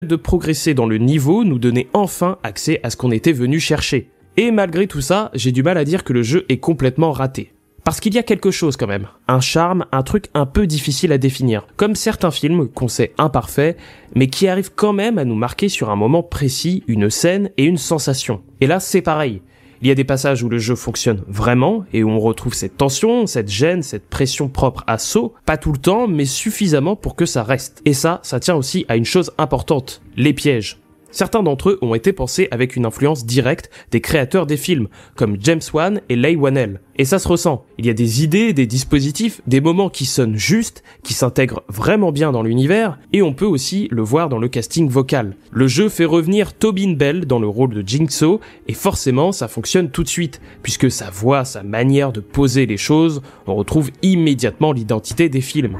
de progresser dans le niveau nous donnait enfin accès à ce qu'on était venu chercher. Et malgré tout ça, j'ai du mal à dire que le jeu est complètement raté. Parce qu'il y a quelque chose quand même, un charme, un truc un peu difficile à définir, comme certains films qu'on sait imparfaits, mais qui arrivent quand même à nous marquer sur un moment précis, une scène et une sensation. Et là, c'est pareil. Il y a des passages où le jeu fonctionne vraiment et où on retrouve cette tension, cette gêne, cette pression propre à Saw, pas tout le temps, mais suffisamment pour que ça reste. Et ça tient aussi à une chose importante, les pièges. Certains d'entre eux ont été pensés avec une influence directe des créateurs des films, comme James Wan et Leigh Whannell. Et ça se ressent. Il y a des idées, des dispositifs, des moments qui sonnent justes, qui s'intègrent vraiment bien dans l'univers, et on peut aussi le voir dans le casting vocal. Le jeu fait revenir Tobin Bell dans le rôle de Jigsaw, et forcément ça fonctionne tout de suite, puisque sa voix, sa manière de poser les choses, on retrouve immédiatement l'identité des films.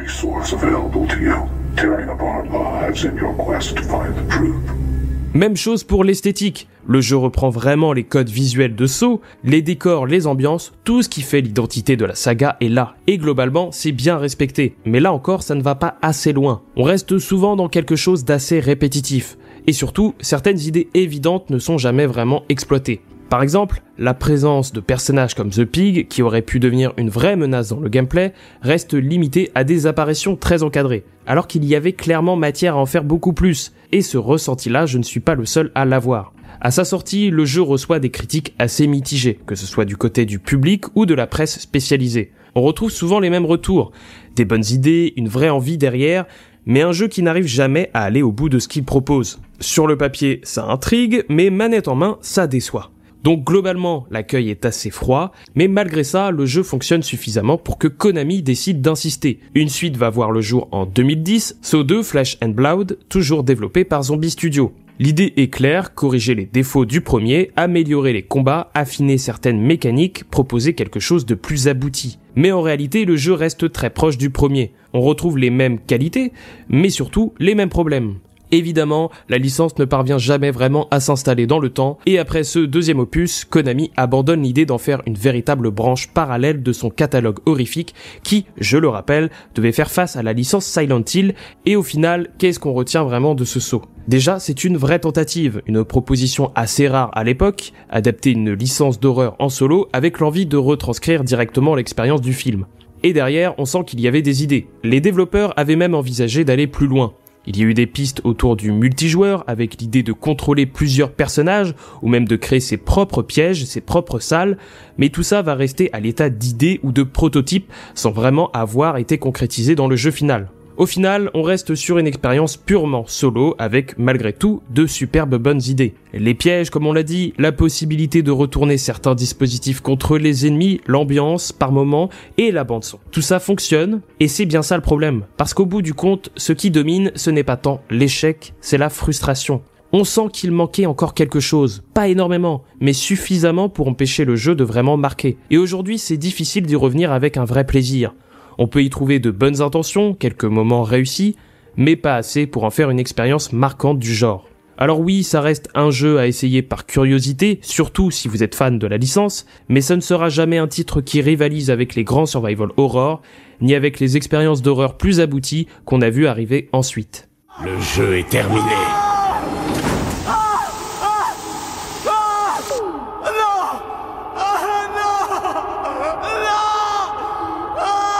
Même chose pour l'esthétique. Le jeu reprend vraiment les codes visuels de Saw, les décors, les ambiances, tout ce qui fait l'identité de la saga est là. Et globalement, c'est bien respecté. Mais là encore, ça ne va pas assez loin. On reste souvent dans quelque chose d'assez répétitif. Et surtout, certaines idées évidentes ne sont jamais vraiment exploitées. Par exemple, la présence de personnages comme The Pig, qui auraient pu devenir une vraie menace dans le gameplay, reste limitée à des apparitions très encadrées, alors qu'il y avait clairement matière à en faire beaucoup plus, et ce ressenti-là, je ne suis pas le seul à l'avoir. À sa sortie, le jeu reçoit des critiques assez mitigées, que ce soit du côté du public ou de la presse spécialisée. On retrouve souvent les mêmes retours, des bonnes idées, une vraie envie derrière, mais un jeu qui n'arrive jamais à aller au bout de ce qu'il propose. Sur le papier, ça intrigue, mais manette en main, ça déçoit. Donc globalement, l'accueil est assez froid, mais malgré ça, le jeu fonctionne suffisamment pour que Konami décide d'insister. Une suite va voir le jour en 2010, Saw 2 Flesh and Blood, toujours développé par Zombie Studio. L'idée est claire, corriger les défauts du premier, améliorer les combats, affiner certaines mécaniques, proposer quelque chose de plus abouti. Mais en réalité, le jeu reste très proche du premier. On retrouve les mêmes qualités, mais surtout les mêmes problèmes. Évidemment, la licence ne parvient jamais vraiment à s'installer dans le temps, et après ce deuxième opus, Konami abandonne l'idée d'en faire une véritable branche parallèle de son catalogue horrifique qui, je le rappelle, devait faire face à la licence Silent Hill, et au final, qu'est-ce qu'on retient vraiment de ce saut ? Déjà, c'est une vraie tentative, une proposition assez rare à l'époque, adapter une licence d'horreur en solo avec l'envie de retranscrire directement l'expérience du film. Et derrière, on sent qu'il y avait des idées. Les développeurs avaient même envisagé d'aller plus loin. Il y a eu des pistes autour du multijoueur avec l'idée de contrôler plusieurs personnages ou même de créer ses propres pièges, ses propres salles, mais tout ça va rester à l'état d'idée ou de prototype sans vraiment avoir été concrétisé dans le jeu final. Au final, on reste sur une expérience purement solo avec, malgré tout, de superbes bonnes idées. Les pièges, comme on l'a dit, la possibilité de retourner certains dispositifs contre les ennemis, l'ambiance, par moments, et la bande-son. Tout ça fonctionne, et c'est bien ça le problème. Parce qu'au bout du compte, ce qui domine, ce n'est pas tant l'échec, c'est la frustration. On sent qu'il manquait encore quelque chose. Pas énormément, mais suffisamment pour empêcher le jeu de vraiment marquer. Et aujourd'hui, c'est difficile d'y revenir avec un vrai plaisir. On peut y trouver de bonnes intentions, quelques moments réussis, mais pas assez pour en faire une expérience marquante du genre. Alors oui, ça reste un jeu à essayer par curiosité, surtout si vous êtes fan de la licence, mais ça ne sera jamais un titre qui rivalise avec les grands survival horror, ni avec les expériences d'horreur plus abouties qu'on a vu arriver ensuite. Le jeu est terminé.